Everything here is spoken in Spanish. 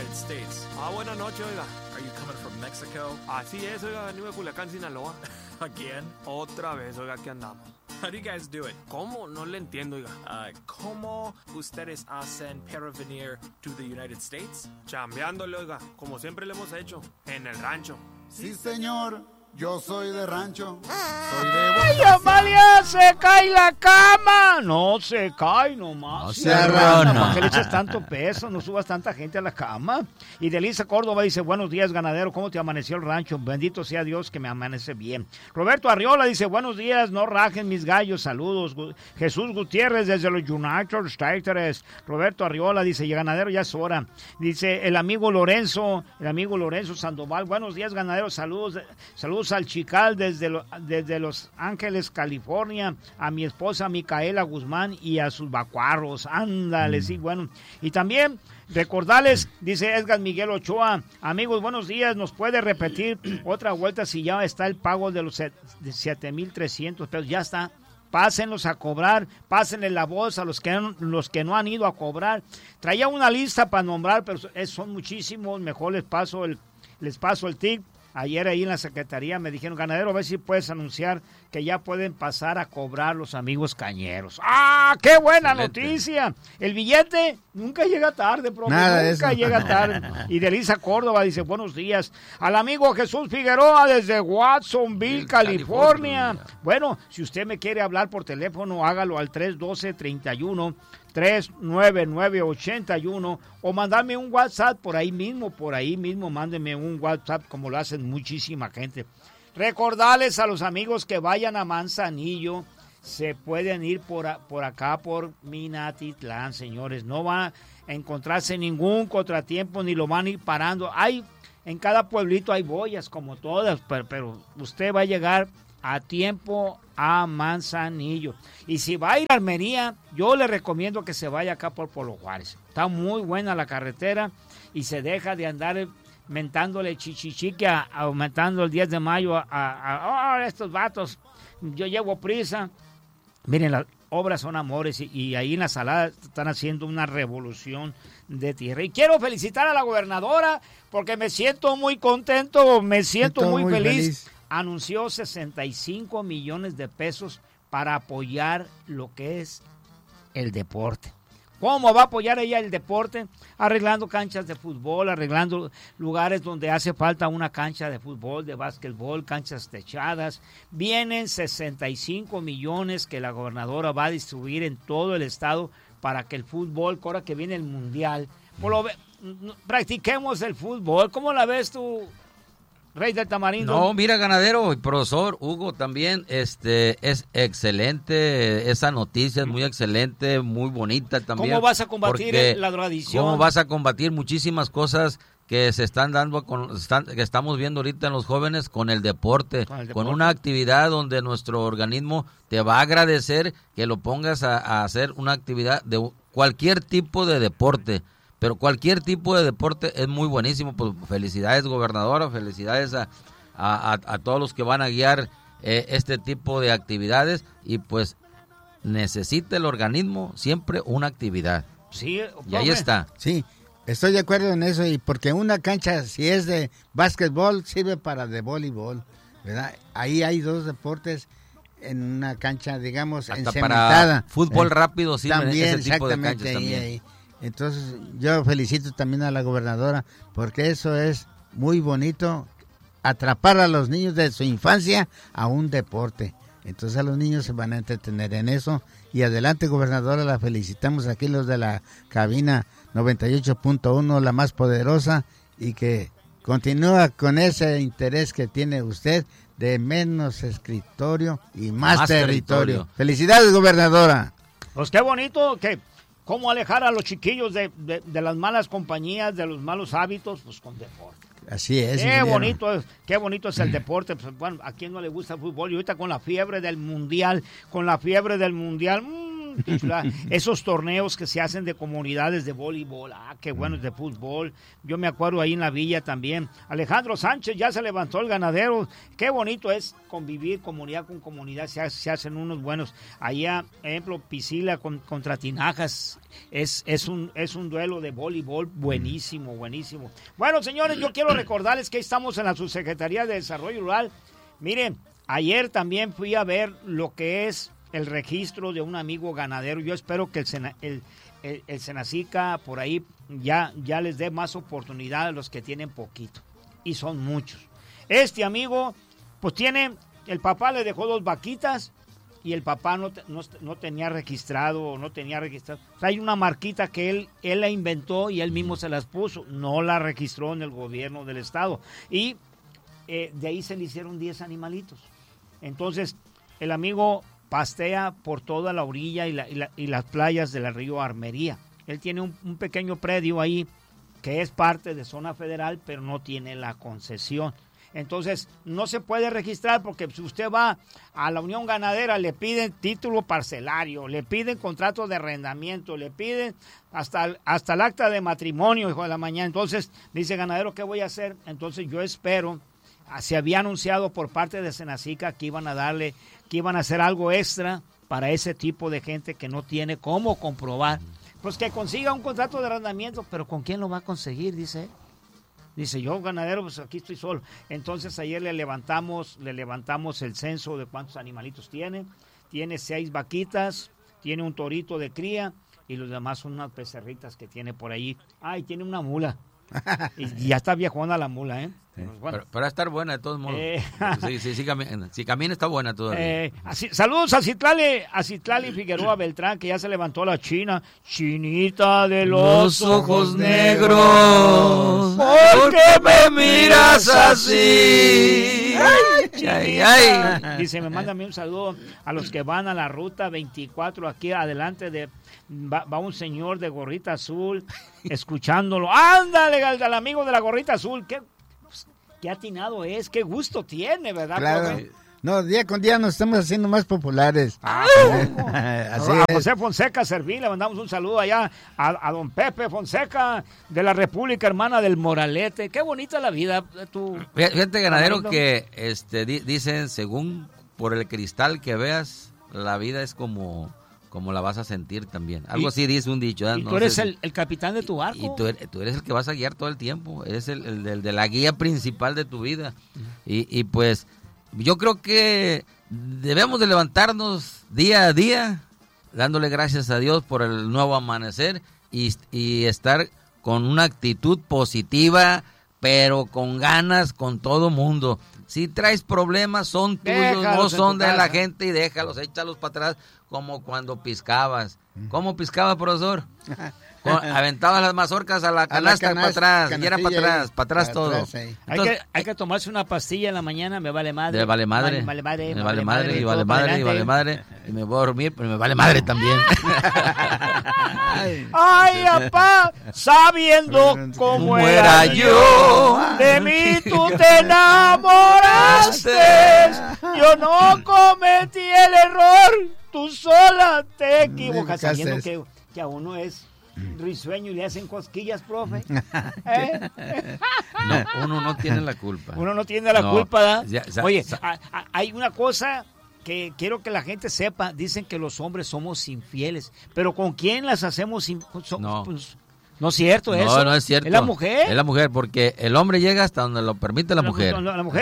United States. Buenas noches, oiga. Are you coming from Mexico? Así es, oiga, venimos de Culiacán, Sinaloa. Again? Otra vez, oiga, aquí andamos. How do you guys do it? ¿Cómo? No le entiendo, oiga. ¿Cómo ustedes hacen para venir to the United States? Chambeándole, oiga, como siempre le hemos hecho, en el rancho. Sí, señor, yo soy de rancho. Soy de ¡Ay, Amalia! ¡Se cae la cama! No se cae nomás. No se arrona. ¿Para qué le echas tanto peso? No subas tanta gente a la cama. Y Delisa Córdoba dice, buenos días, ganadero. ¿Cómo te amaneció el rancho? Bendito sea Dios que me amanece bien. Roberto Arriola dice, buenos días, no rajen mis gallos. Saludos. Jesús Gutiérrez desde los United States. Roberto Arriola dice, ganadero, ya es hora. Dice el amigo Lorenzo Sandoval. Buenos días, ganadero. Saludos al Chical desde Los Ángeles, California, a mi esposa Micaela Guzmán y a sus vacuarros. Ándale, sí, bueno. Y también recordarles, dice Edgar Miguel Ochoa, amigos, buenos días, ¿nos puede repetir otra vuelta si ya está el pago de los 7,300 pesos? Ya está. Pásenlos a cobrar, pásenle la voz a los que no han ido a cobrar. Traía una lista para nombrar, pero son muchísimos. Mejor les paso el tip. Ayer ahí en la secretaría me dijeron, ganadero, a ver si puedes anunciar que ya pueden pasar a cobrar los amigos cañeros. ¡Ah, qué buena noticia! El billete nunca llega tarde, profe, nunca llega tarde. Y Delisa Córdoba dice, buenos días. Al amigo Jesús Figueroa desde Watsonville, California. Bueno, si usted me quiere hablar por teléfono, hágalo al 312-31-399-81 o mandarme un WhatsApp por ahí mismo, mándeme un WhatsApp como lo hacen muchísima gente. Recordarles a los amigos que vayan a Manzanillo, se pueden ir por acá, por Minatitlán, señores. No va a encontrarse ningún contratiempo, ni lo van a ir parando. En cada pueblito hay boyas, como todas, pero usted va a llegar a tiempo a Manzanillo. Y si va a ir a Armería, yo le recomiendo que se vaya acá por Polo Juárez. Está muy buena la carretera y se deja de andar mentándole chichichique, aumentando el 10 de mayo a estos vatos. Yo llevo prisa. Miren, las obras son amores y ahí en la Salada están haciendo una revolución de tierra. Y quiero felicitar a la gobernadora porque me siento muy contento, me siento muy feliz. Anunció 65 millones de pesos para apoyar lo que es el deporte. ¿Cómo va a apoyar ella el deporte? Arreglando canchas de fútbol, arreglando lugares donde hace falta una cancha de fútbol, de básquetbol, canchas techadas. Vienen 65 millones que la gobernadora va a distribuir en todo el estado para que el fútbol, ahora que viene el mundial, practiquemos el fútbol. ¿Cómo la ves tú, Rey del Tamarindo? No, mira, ganadero, y profesor Hugo también, es excelente, esa noticia es muy excelente, muy bonita también. ¿Cómo vas a combatir la drogadicción? ¿Cómo vas a combatir muchísimas cosas que se están dando, que estamos viendo ahorita en los jóvenes con el deporte, con una actividad donde nuestro organismo te va a agradecer que lo pongas a hacer una actividad de cualquier tipo de deporte? Pero cualquier tipo de deporte es muy buenísimo. Pues felicidades, gobernadora, felicidades a todos los que van a guiar este tipo de actividades. Y pues necesita el organismo siempre una actividad. Sí, y ahí está. Sí, estoy de acuerdo en eso. Y porque una cancha, si es de básquetbol, sirve para de voleibol, ¿verdad? Ahí hay dos deportes en una cancha, digamos, hasta encementada. Para fútbol rápido, sí, también, ese tipo de canchas también. Ahí. Entonces yo felicito también a la gobernadora porque eso es muy bonito, atrapar a los niños de su infancia a un deporte. Entonces a los niños se van a entretener en eso. Y adelante, gobernadora, la felicitamos aquí los de la cabina 98.1, la más poderosa, y que continúa con ese interés que tiene usted de menos escritorio y más territorio. Felicidades, gobernadora. Pues qué bonito que... ¿Cómo alejar a los chiquillos de las malas compañías, de los malos hábitos? Pues con deporte. Así es. Qué bonito es el deporte. Pues, bueno, ¿a quién no le gusta el fútbol? Y ahorita con la fiebre del mundial, qué chulada. Esos torneos que se hacen de comunidades de voleibol, qué buenos de fútbol. Yo me acuerdo ahí en la villa también. Alejandro Sánchez, ya se levantó el ganadero. Qué bonito es convivir comunidad con comunidad, se hacen unos buenos. Allá, ejemplo, Piscila contra Tinajas, es un duelo de voleibol buenísimo, buenísimo. Bueno, señores, yo quiero recordarles que estamos en la Subsecretaría de Desarrollo Rural. Miren, ayer también fui a ver lo que es el registro de un amigo ganadero. Yo espero que el Senacica por ahí ya les dé más oportunidad a los que tienen poquito. Y son muchos. Este amigo, pues el papá le dejó 2 vaquitas y el papá no tenía registrado. O sea, hay una marquita que él la inventó y él mismo se las puso. No la registró en el gobierno del estado. Y de ahí se le hicieron 10 animalitos. Entonces, el amigo pastea por toda la orilla y las playas del río Armería. Él tiene un pequeño predio ahí que es parte de zona federal, pero no tiene la concesión. Entonces, no se puede registrar porque si usted va a la Unión Ganadera, le piden título parcelario, le piden contrato de arrendamiento, le piden hasta el acta de matrimonio, hijo de la mañana. Entonces, dice ganadero, ¿qué voy a hacer? Entonces, yo espero, se había anunciado por parte de Senacica que iban a hacer algo extra para ese tipo de gente que no tiene cómo comprobar. Pues que consiga un contrato de arrendamiento, pero ¿con quién lo va a conseguir? Dice él. Dice, yo ganadero, pues aquí estoy solo. Entonces ayer le levantamos el censo de cuántos animalitos tiene. Tiene 6 vaquitas, tiene un torito de cría y los demás son unas becerritas que tiene por ahí. Y tiene una mula. Y ya está viejona la mula, ¿eh? Pues bueno. Pero va a estar buena de todos modos. Si camina está buena todavía. Saludos a Citlali Figueroa Beltrán, que ya se levantó la chinita de los ojos negros. ¿Por qué me miras así? Ay. Dice, me mándame un saludo a los que van a la ruta 24 aquí adelante va un señor de gorrita azul escuchándolo. Ándale, al amigo de la gorrita azul. Qué atinado es, qué gusto tiene, ¿verdad? Claro. Profe? No, día con día nos estamos haciendo más populares. Así a José Fonseca Servín, le mandamos un saludo allá a don Pepe Fonseca de la República Hermana del Moralete. Qué bonita la vida. Fíjate, ganadero, que dicen, según por el cristal que veas, la vida es como la vas a sentir también. Algo así dice un dicho. Y tú eres el capitán de tu barco. Y tú eres el que vas a guiar todo el tiempo. Eres el de la guía principal de tu vida. Y pues yo creo que debemos de levantarnos día a día, dándole gracias a Dios por el nuevo amanecer y estar con una actitud positiva, pero con ganas con todo mundo. Si traes problemas, son tuyos, no son de la gente, y déjalos, échalos para atrás, como cuando piscabas. ¿Cómo piscaba, profesor? Aventabas las mazorcas a la canasta para atrás, y era para atrás todo. Entonces, hay que tomarse una pastilla en la mañana, me vale madre. Me vale madre, y me voy a dormir, pero me vale madre también. Ay, papá, sabiendo cómo era yo, de mí tú te enamoraste. Yo no cometí el error, tú sola te equivocas. Sabiendo que a uno es risueño y le hacen cosquillas, profe. No, uno no tiene la culpa. Uno no tiene la culpa, ¿verdad? Oye, hay una cosa que quiero que la gente sepa. Dicen que los hombres somos infieles, pero ¿con quién las hacemos? No. Pues, no es cierto eso. No es cierto. ¿Es la mujer? Es la mujer, porque el hombre llega hasta donde lo permite la mujer. La mujer